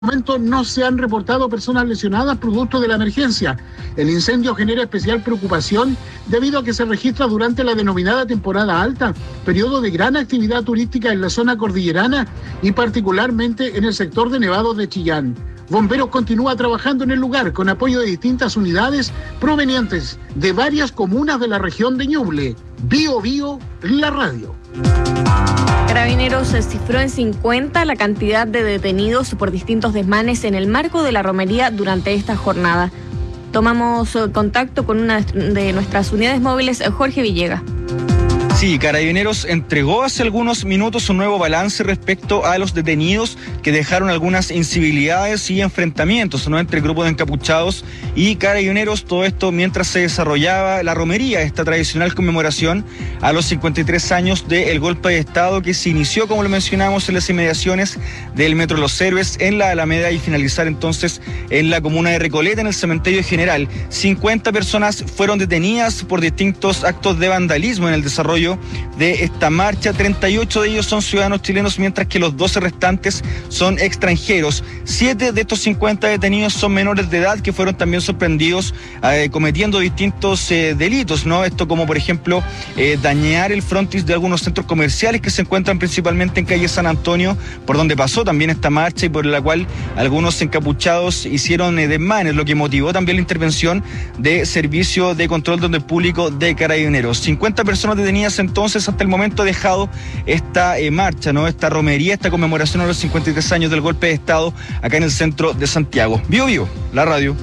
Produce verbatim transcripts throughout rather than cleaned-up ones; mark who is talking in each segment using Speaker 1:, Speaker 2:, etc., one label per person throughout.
Speaker 1: momento no se han reportado personas lesionadas producto de la emergencia. El incendio genera especial preocupación debido a que se registra durante la denominada temporada alta, periodo de gran actividad turística en la zona cordillerana y particularmente en el sector de Nevados de Chillán. Bomberos continúa trabajando en el lugar con apoyo de distintas unidades provenientes de varias comunas de la región de Ñuble. Bio Bio, la radio.
Speaker 2: Carabineros cifró en cincuenta la cantidad de detenidos por distintos desmanes en el marco de la romería durante esta jornada. Tomamos contacto con una de nuestras unidades móviles, Jorge Villegas.
Speaker 3: Sí, Carabineros entregó hace algunos minutos un nuevo balance respecto a los detenidos que dejaron algunas incivilidades y enfrentamientos, ¿no?, entre grupos de encapuchados y Carabineros. Todo esto mientras se desarrollaba la romería, esta tradicional conmemoración a los cincuenta y tres años del golpe de Estado que se inició, como lo mencionamos, en las inmediaciones del Metro Los Héroes en la Alameda y finalizar entonces en la comuna de Recoleta, en el Cementerio General. cincuenta personas fueron detenidas por distintos actos de vandalismo en el desarrollo de esta marcha. treinta y ocho de ellos son ciudadanos chilenos, mientras que los doce restantes son extranjeros. Siete de estos cincuenta detenidos son menores de edad que fueron también sorprendidos eh, cometiendo distintos eh, delitos, ¿no? Esto como por ejemplo eh, dañar el frontis de algunos centros comerciales que se encuentran principalmente en calle San Antonio, por donde pasó también esta marcha y por la cual algunos encapuchados hicieron eh, desmanes, lo que motivó también la intervención de Servicio de Control de Orden Público de Carabineros. cincuenta personas detenidas entonces hasta el momento ha dejado esta eh, marcha, ¿no? Esta romería, esta conmemoración a los cincuenta y tres años del golpe de Estado acá en el centro de Santiago. Bio Bio, la radio.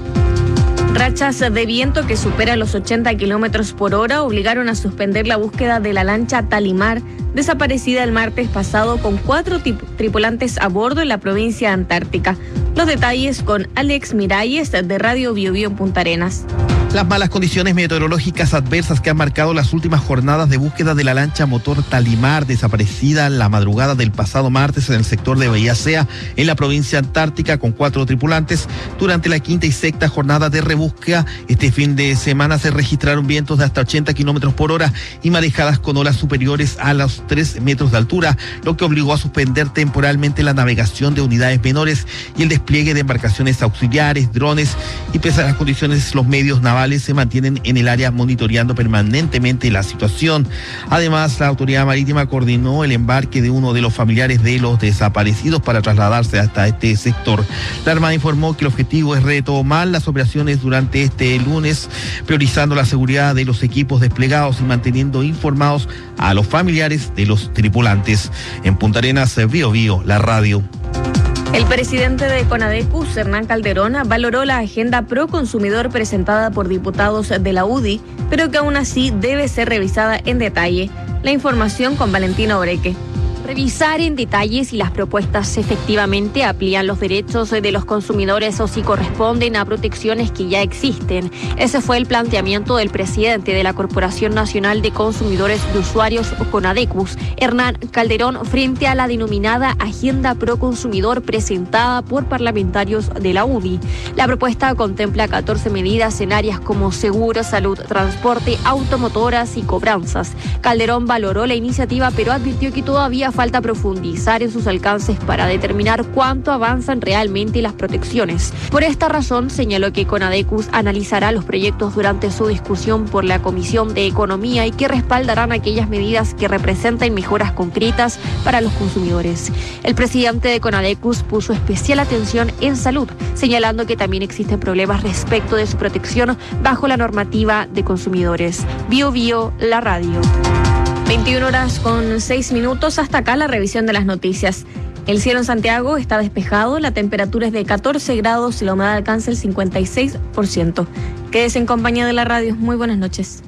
Speaker 2: Rachas de viento que superan los ochenta kilómetros por hora obligaron a suspender la búsqueda de la lancha Talimar, desaparecida el martes pasado con cuatro tripulantes a bordo en la provincia antártica. Los detalles con Alex Miralles de Radio Bio Bio en Punta Arenas.
Speaker 4: Las malas condiciones meteorológicas adversas que han marcado las últimas jornadas de búsqueda de la lancha motor Talimar, desaparecida la madrugada del pasado martes en el sector de Bahía Sea, en la provincia antártica, con cuatro tripulantes. Durante la quinta y sexta jornada de rebúsqueda, este fin de semana se registraron vientos de hasta ochenta kilómetros por hora y marejadas con olas superiores a los tres metros de altura, lo que obligó a suspender temporalmente la navegación de unidades menores y el despliegue de embarcaciones auxiliares, drones, y pese a las condiciones, los medios navales se mantienen en el área monitoreando permanentemente la situación. Además, la autoridad marítima coordinó el embarque de uno de los familiares de los desaparecidos para trasladarse hasta este sector. La Armada informó que el objetivo es retomar las operaciones durante este lunes, priorizando la seguridad de los equipos desplegados y manteniendo informados a los familiares de los tripulantes. En Punta Arenas, Bio Bio, la radio.
Speaker 2: El presidente de Conadecus, Hernán Calderón, valoró la agenda pro consumidor presentada por diputados de la U D I, pero que aún así debe ser revisada en detalle. La información con Valentina Oreque.
Speaker 5: Revisar en detalle si las propuestas efectivamente amplían los derechos de los consumidores o si corresponden a protecciones que ya existen. Ese fue el planteamiento del presidente de la Corporación Nacional de Consumidores de Usuarios, Conadecus, Hernán Calderón, frente a la denominada Agenda Pro Consumidor presentada por parlamentarios de la U D I. La propuesta contempla catorce medidas en áreas como seguro, salud, transporte, automotoras y cobranzas. Calderón valoró la iniciativa, pero advirtió que todavía falta profundizar en sus alcances para determinar cuánto avanzan realmente las protecciones. Por esta razón, señaló que Conadecus analizará los proyectos durante su discusión por la Comisión de Economía y que respaldarán aquellas medidas que representen mejoras concretas para los consumidores. El presidente de Conadecus puso especial atención en salud, señalando que también existen problemas respecto de su protección bajo la normativa de consumidores. Bio Bio, la radio.
Speaker 2: veintiuna horas con seis minutos, hasta acá la revisión de las noticias. El cielo en Santiago está despejado, la temperatura es de catorce grados y la humedad alcanza el cincuenta y seis por ciento. Quédese en compañía de la radio. Muy buenas noches.